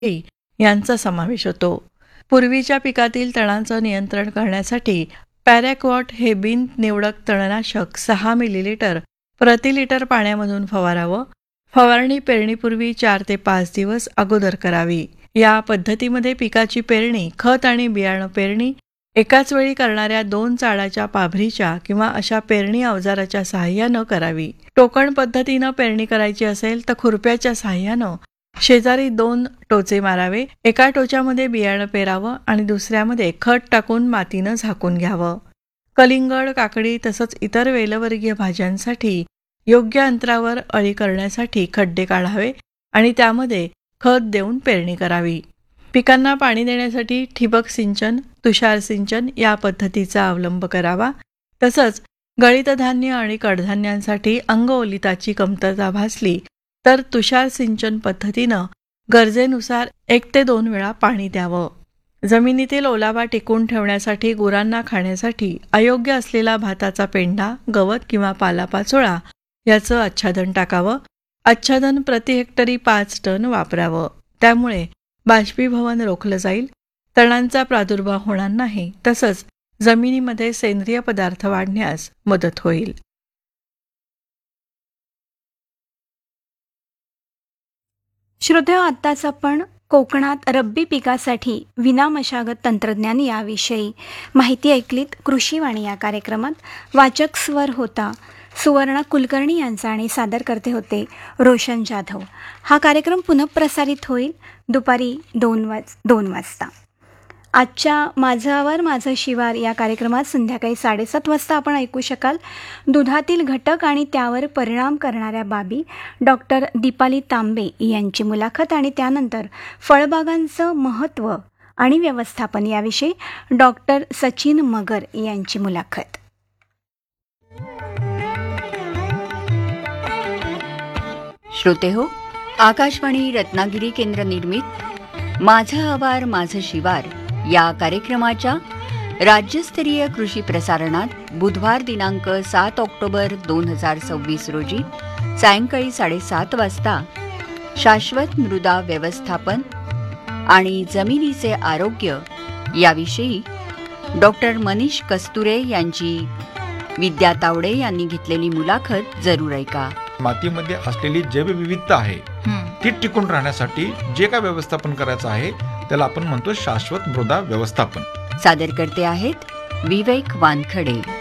यांचा समावेश होतो. पूर्वीच्या पिकातील तणांचं नियंत्रण करण्यासाठी पॅरॅक्वॉट हे बिन निवडक तणनाशक 6 मिलीलिटर प्रति लिटर पाण्यामधून फवारावं. फवारणी पेरणीपूर्वी 4 ते 5 दिवस अगोदर करावी. या पद्धतीमध्ये पिकाची पेरणी, खत आणि बियाणं पेरणी एकाच वेळी करणाऱ्या 2 चाळाच्या पाभरीच्या किंवा अशा पेरणी अवजाराच्या सहाय्यानं करावी. टोकण पद्धतीनं पेरणी करायची असेल तर खुरप्याच्या सहाय्यानं शेजारी 2 टोचे मारावे. एका टोच्यामध्ये बियाणं पेरावं आणि दुसऱ्यामध्ये खत टाकून मातीनं झाकून घ्यावं. कलिंगड, काकडी तसंच इतर वेलवर्गीय भाज्यांसाठी योग्य अंतरावर अळी करण्यासाठी खड्डे काढावे आणि त्यामध्ये खत देऊन पेरणी करावी. पिकांना पाणी देण्यासाठी ठिबक सिंचन, तुषार सिंचन या पद्धतीचा अवलंब करावा. तसंच गळीत धान्य आणि कडधान्यांसाठी अंगओलिताची कमतरता भासली तर तुषार सिंचन पद्धतीनं गरजेनुसार 1 ते 2 वेळा पाणी द्यावं. जमिनीतील ओलावा टिकून ठेवण्यासाठी गुरांना खाण्यासाठी अयोग्य असलेला भाताचा पेंढा, गवत किंवा पालापाचोळा याचं आच्छादन टाकावं. आच्छादन प्रति हेक्टरी 5 टन वापरावं. त्यामुळे बाष्पीभवन रोखलं जाईल, तणांचा प्रादुर्भाव होणार नाही, तसंच जमिनीमध्ये सेंद्रिय पदार्थ वाढण्यास मदत होईल. श्रोते, आत्ताच आपण कोकणात रब्बी पिकासाठी विनामशागत तंत्रज्ञान याविषयी माहिती ऐकलीत. कृषीवाणी या कार्यक्रमात वाचक स्वर होता सुवर्णा कुलकर्णी यांचा आणि सादर करते होते रोशन जाधव. हा कार्यक्रम पुनःप्रसारित होईल दुपारी 2 वाजता. आजच्या माझं आवार माझं शिवार या कार्यक्रमात संध्याकाळी 7:30 वाजता आपण ऐकू शकाल दुधातील घटक आणि त्यावर परिणाम करणाऱ्या बाबी, डॉक्टर दीपाली तांबे यांची मुलाखत आणि त्यानंतर फळबागांचं महत्त्व आणि व्यवस्थापन याविषयी डॉक्टर सचिन मगर यांची मुलाखत. श्रोतेहो, आकाशवाणी रत्नागिरी केंद्र निर्मित माझं आवार माझं शिवार या कार्यक्रमाच्या राज्यस्तरीय कृषी प्रसारणात बुधवार दिनांक 7 ऑक्टोबर 2026 रोजी सायंकाळी 7:30 वाजता शाश्वत मृदा व्यवस्थापन आणि जमिनीचे आरोग्य याविषयी डॉक्टर मनीष कस्तुरे यांची विद्या तावडे यांनी घेतलेली मुलाखत जरूर ऐका. मातीमध्ये असलेली जैवविविधता आहे ती टिकून राहण्यासाठी जे काय व्यवस्थापन करायचं आहे त्याला आपण म्हणतो शाश्वत मृदा व्यवस्थापन. सादर करते आहेत विवेक वानखडे.